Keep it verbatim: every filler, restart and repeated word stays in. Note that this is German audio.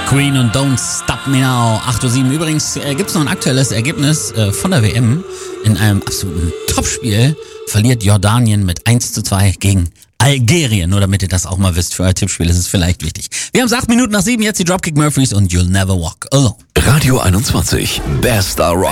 Queen und Don't Stop Me Now, acht Uhr sieben. Übrigens äh, gibt es noch ein aktuelles Ergebnis äh, von der W M. In einem absoluten Topspiel verliert Jordanien mit eins zu zwei gegen Algerien. Nur damit ihr das auch mal wisst, für euer Tippspiel ist es vielleicht wichtig. Wir haben es acht Minuten nach sieben, jetzt die Dropkick Murphys und You'll Never Walk Alone. Radio einundzwanzig, Best Star Rock.